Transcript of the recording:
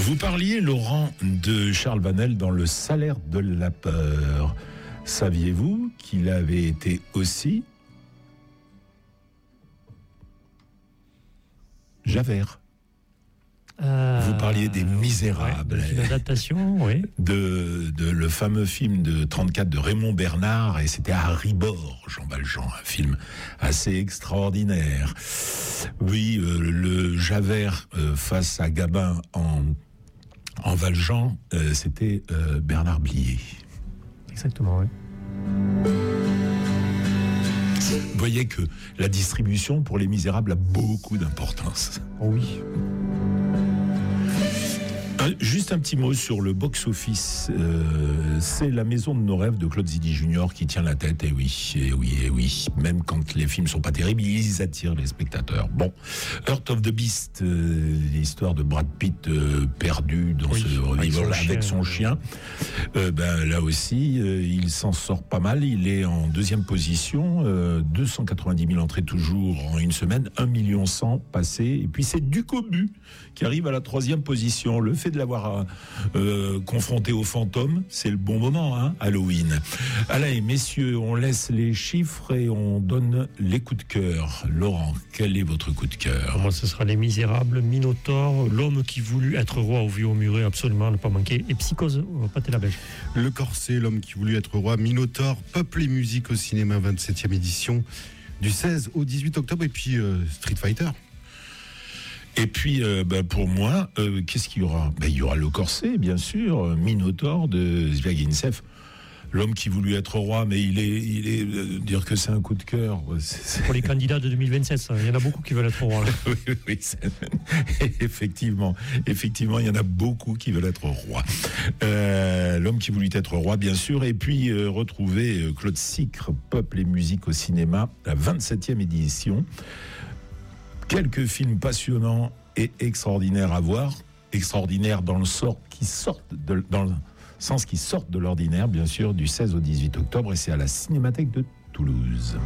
Vous parliez, Laurent, de Charles Vanel dans Le Salaire de la peur. Saviez-vous qu'il avait été aussi Javert? Vous parliez des Misérables, une adaptation, oui. de le fameux film de 34 de Raymond Bernard, et c'était à Ribord, Jean Valjean, un film assez extraordinaire. Oui, le Javert face à Gabin en Valjean, c'était Bernard Blier. Exactement, oui. Vous voyez que la distribution pour Les Misérables a beaucoup d'importance. Oui. Juste un petit mot sur le box-office. C'est La Maison de nos rêves de Claude Zidi Junior qui tient la tête. Et oui. Même quand les films sont pas terribles, ils attirent les spectateurs. Bon, Heart of the Beast, l'histoire de Brad Pitt perdu dans ce revival avec son chien. Là aussi, il s'en sort pas mal. Il est en deuxième position, 290 000 entrées toujours en une semaine, 1,1 million passés. Et puis c'est Ducobu qui arrive à la troisième position. Le fait de l'avoir confronté au fantôme, c'est le bon moment, hein, Halloween. Allez, messieurs, on laisse les chiffres et on donne les coups de cœur. Laurent, quel est votre coup de cœur? Moi, ce sera Les Misérables, Minotaure, L'homme qui voulut être roi au vieux au muret, absolument, ne pas manquer, et Psychose, Pâté la Belge. Le Corset, L'homme qui voulut être roi, Minotaure, Peuple et musique au cinéma, 27e édition, du 16 au 18 octobre, et puis Street Fighter. Et puis, pour moi, qu'est-ce qu'il y aura? Il y aura Le Corset, bien sûr, Minotaure de Zviagintsev. L'homme qui voulut être roi, mais il est dire que c'est un coup de cœur. Pour les candidats de 2027, ça. Il y en a beaucoup qui veulent être roi. Oui, effectivement, il y en a beaucoup qui veulent être roi. L'homme qui voulut être roi, bien sûr, et puis retrouver Claude Sicre, Peuple et musique au cinéma, la 27e édition. Quelques films passionnants et extraordinaires à voir, extraordinaires dans le sens qui sortent de l'ordinaire, bien sûr, du 16 au 18 octobre, et c'est à la Cinémathèque de Toulouse.